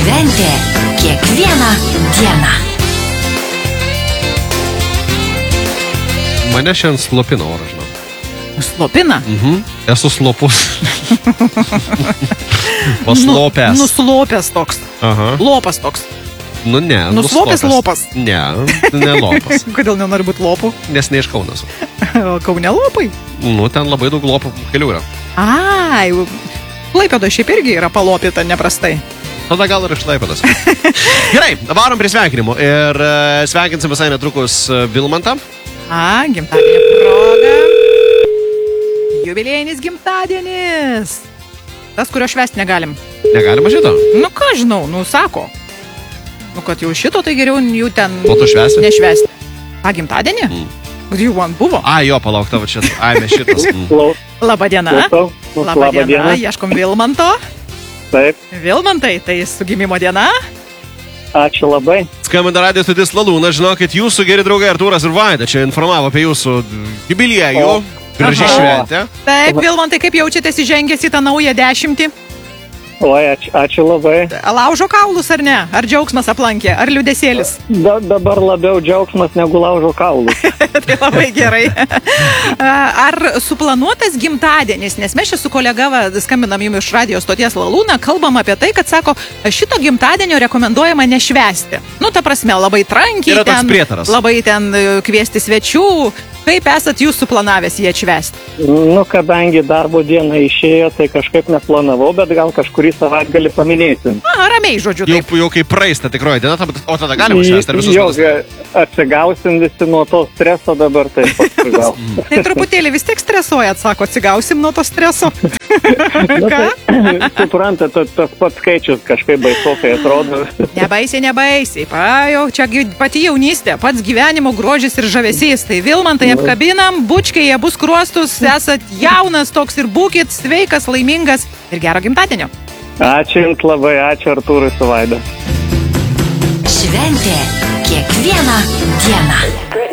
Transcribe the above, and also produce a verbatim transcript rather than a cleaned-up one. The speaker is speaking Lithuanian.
Šventė kiekvieną dieną. Mane šiandien slopina oras, žinau. Slopina? Mhm. Esu slopus. Paslopęs. Nu, nuslopęs toks. Aha. Lopas toks. Nu ne. Nuslopęs lopas. Ne, ne lopas. Kodėl nenori būti lopų? Nes ne iš Kaunas. Kaune lopai? Nu, ten labai daug lopų kelių yra. Ai, Klaipėdo šiaip irgi yra palopyta neprastai. Tada gal ir iš Klaipėdos. Gerai, varom prie sveikinimų. Ir uh, sveikinsim visai netrukus uh, Vilmantą. A, gimtadienio proga. Jubiliejinis gimtadienis. Tas, kurio švęsti negalim. Negalima šito? Nu, ką žinau, nu, sako. Nu, kad jau šito, tai geriau jų ten O tu švęsi? nešvęsti. A, gimtadienį? Mm. Kad jų man buvo. A, jo, palauk tavo čia. Ai, mes šitas. Mm. Labadiena. Labą Labadiena. dieną. Ieškom Vilmanto. Taip, Vilmantai, tai su gimimo diena. ačiū labai. Skambina radio stotis Lalūna, žinokit, jūsų geri draugai Artūras ir Vaida čia informavo apie jūsų jubiliejų. O. Gražiai Aha. šventė. Taip, Vilmantai, kaip jaučiatės įžengęs į tą naują dešimtį? Oi, ačiū, ačiū labai. Laužo kaulus ar ne? Ar džiaugsmas aplankė? Ar liūdesėlis? Da, dabar labiau džiaugsmas negu laužo kaulus. Tai labai gerai. Ar suplanuotas gimtadienis? Nes mes čia su kolega va, skambinam jums iš radio stoties Lalūna, kalbam apie tai, kad sako, šito gimtadienio rekomenduojama nešvęsti. Nu, ta prasme, labai trankiai. Yra toks ten, prietaras. labai ten e, kviesti svečių. Kaip esat jūs suplanavęs jį atšvęsti? Nu, kadangi darbo diena išėjo, tai kažkaip neplanavau, bet gal kažkurį savaitgalį paminėsim. Na, ramiai, žodžiu, Jau, taip. jau kai praeista tikroji diena, o tada galima švęsti ar visus Jo, metus? atsigausim visi nuo to streso dabar, tai paskui gal. Tai truputėlį vis tiek stresuojat, sako, atsigausim nuo to streso. Nu, tai, suprantat, tas, tas pats skaičius kažkaip baisokai atrodo. Nebaisiai, nebaisiai. Pa, jau čia gi pati jaunystė, pats gyvenimo grožis ir žavesys. Tai Vilmantai apkabinam, bučkiai, abu skruostus, esat jaunas toks ir būkit sveikas, laimingas ir gero gimtadienio. Ačiū jums labai, ačiū Artūrui su Vaida. Šventė kiekvieną dieną.